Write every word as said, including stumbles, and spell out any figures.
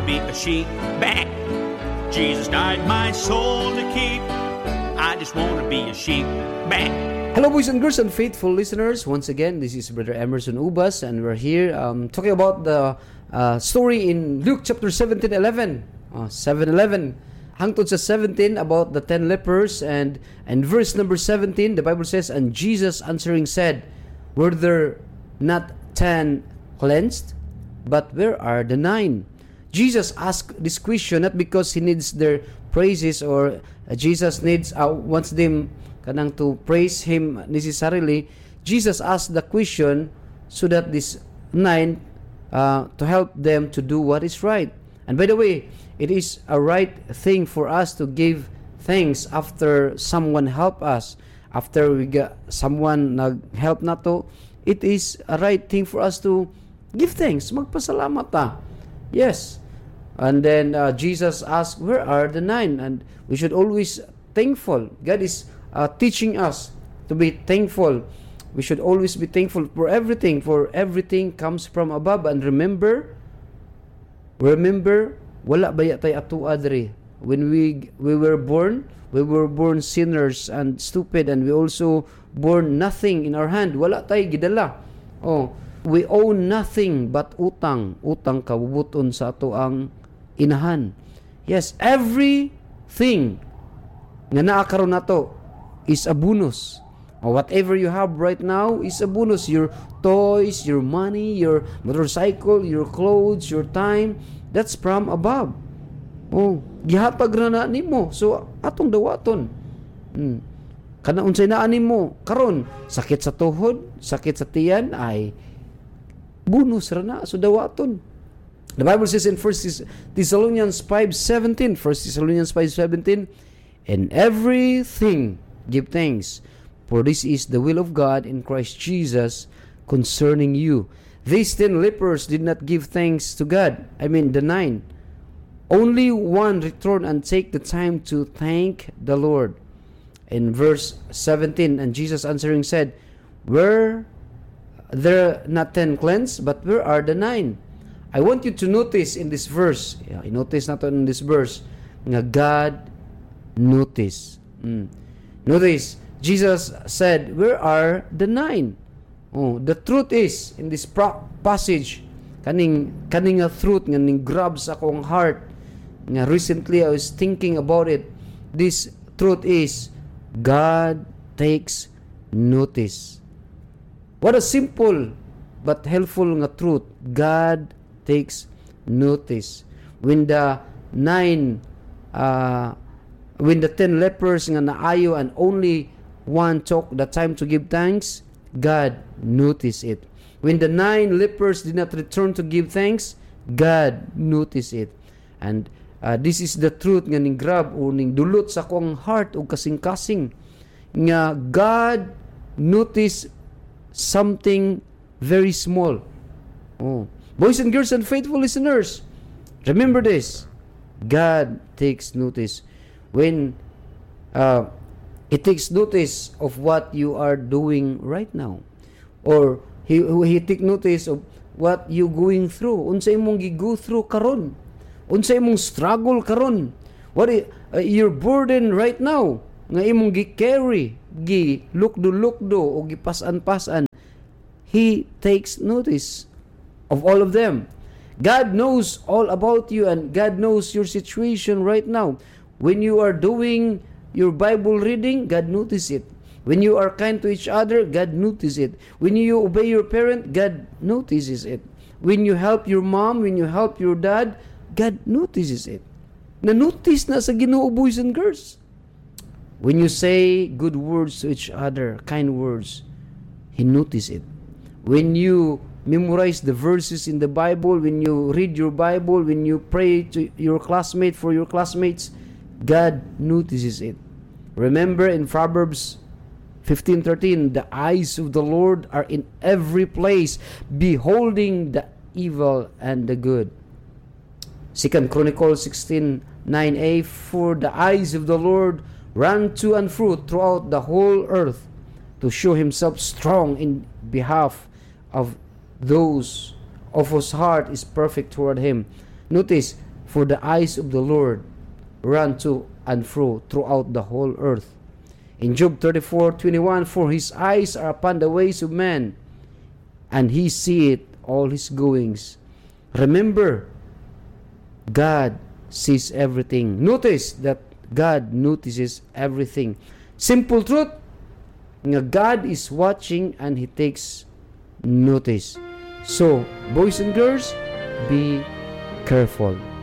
be a sheep. Back. Jesus died my soul to keep. I just want to be a sheep. Back. Hello, boys and girls and faithful listeners. Once again, this is Brother Emerson Ubas, and we're here um, talking about the uh, story in Luke chapter seventeen eleven. Uh, seven eleven. Hangtod sa seventeen about the ten lepers, and and verse number seventeen, the Bible says, and Jesus answering said, were there not ten cleansed? But where are the nine? Jesus asked this question not because he needs their praises, or uh, Jesus needs uh, wants them kanang to praise him necessarily. Jesus asked the question so that this nine uh, to help them to do what is right. And by the way, it is a right thing for us to give thanks after someone help us, after we got someone nag help nato. It is a right thing for us to give thanks, magpasalamat ta. Yes. And then uh, Jesus asked, where are the nine? And we should always thankful. God is uh, teaching us to be thankful. We should always be thankful for everything, for everything comes from above. And remember, remember, wala baya tay atua diri. When we we were born, we were born sinners and stupid, and we also born nothing in our hand. Wala tay gidala. Oh, we own nothing but utang. Utang kabubuton sa ato ang inahan. Yes, everything nga naa karon nato is a bonus. Or whatever you have right now is a bonus. Your toys, your money, your motorcycle, your clothes, your time, that's from above. Oh, gihatag ra na nimo. So atong dawaton. Hmm. Kana unsay naa nimo karon, sakit sa tuhod, sakit sa tiyan, ay bonus ra na, so dawaton. The Bible says in First Thessalonians five seventeen, First Thessalonians five seventeen, in everything give thanks, for this is the will of God in Christ Jesus concerning you. These ten lepers did not give thanks to God. I mean the nine. Only one returned and take the time to thank the Lord. In verse seventeen, and Jesus answering said, were there not ten cleansed, but where are the nine? I want you to notice in this verse, yeah, notice nato in this verse, nga God notice. Mm. Notice, Jesus said, where are the nine? Oh, the truth is, in this pro- passage, kaning, kaning a truth nga ning grabs akong heart, nga recently I was thinking about it. This truth is, God takes notice. What a simple but helpful nga truth. God takes notice. When the nine, uh, when the ten lepers nga naayo and only one took the time to give thanks, God noticed it. When the nine lepers did not return to give thanks, God noticed it. And uh, this is the truth nga ning grab o ning dulot sa akong heart o kasing-kasing nga God noticed something very small. Oh. Boys and girls and faithful listeners, remember this. God takes notice. When uh, He takes notice of what you are doing right now. Or He, he take notice of what you going through. Unsa imong gi-go through karon. Unsa imong struggle karon. What is, uh, your burden right now. Nga imong gi-carry, gi-lukdo-lukdo, o gipasan-pasan. He takes notice of all of them. God knows all about you, and God knows your situation right now. When you are doing your Bible reading, God notices it. When you are kind to each other, God notices it. When you obey your parent, God notices it. When you help your mom, when you help your dad, God notices it. Na-notice na sa Ginoo, boys and girls. When you say good words to each other, kind words, He notices it. When you memorize the verses in the Bible, when you read your Bible, when you pray to your classmate for your classmates, God notices it. Remember in Proverbs fifteen thirteen, the eyes of the Lord are in every place, beholding the evil and the good. Second Chronicles sixteen nine a, for the eyes of the Lord run to and fro throughout the whole earth, to show Himself strong in behalf of those of whose heart is perfect toward Him. Notice, For the eyes of the Lord run to and fro throughout the whole earth. In Job thirty-four twenty-one, for his eyes are upon the ways of man, and he seeth all his goings. Remember, God sees everything. Notice that God notices everything. Simple truth, God is watching and He takes notice. So, boys and girls, be careful.